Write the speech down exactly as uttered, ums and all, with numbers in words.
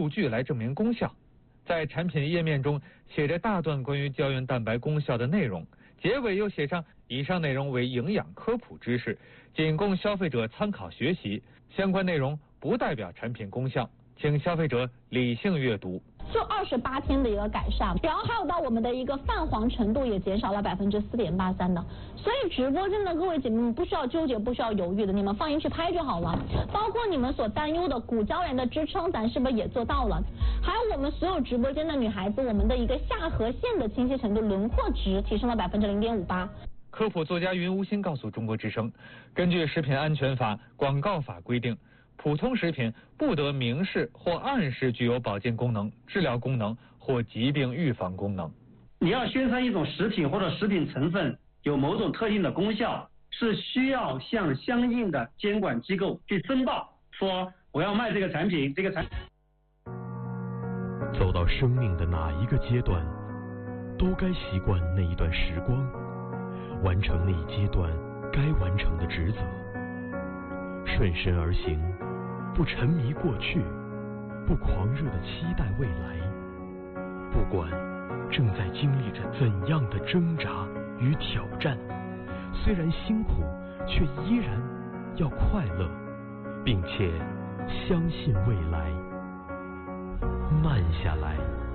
数据来证明功效。在产品页面中写着大段关于胶原蛋白功效的内容，结尾又写上以上内容为营养科普知识，仅供消费者参考学习，相关内容不代表产品功效，请消费者理性阅读。 就二十八天的一个改善，然后还有到我们的一个泛黄程度也减少了百分之四点八三的，所以直播间的各位姐妹们不需要纠结，不需要犹豫的，你们放心去拍就好了。包括你们所担忧的骨胶原的支撑，咱是不是也做到了？还有我们所有直播间的女孩子，我们的一个下颌线的清晰程度、轮廓值提升了百分之零点五八。 科普作家云无心告诉中国之声，根据食品安全法、广告法规定，普通食品不得明示或暗示具有保健功能、治疗功能或疾病预防功能。 你要宣传一种食品或者食品成分有某种特定的功效，是需要向相应的监管机构去申报，说我要卖这个产品，这个产品。 走到生命的哪一个阶段，都该习惯那一段时光，完成那一阶段该完成的职责，顺身而行，不沉迷过去，不狂热地期待未来。不管正在经历着怎样的挣扎与挑战，虽然辛苦，却依然要快乐，并且相信未来。慢下来。